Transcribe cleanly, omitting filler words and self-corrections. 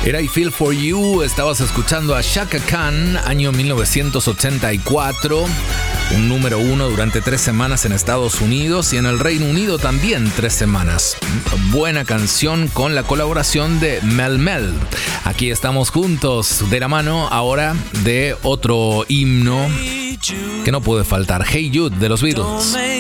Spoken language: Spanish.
Era I Feel For You, estabas escuchando a Chaka Khan, año 1984, un número 1 durante 3 semanas en Estados Unidos y en el Reino Unido también 3 semanas. Buena canción con la colaboración de Mel Mel. Aquí estamos juntos de la mano ahora de otro himno que no puede faltar, Hey Jude de los Beatles.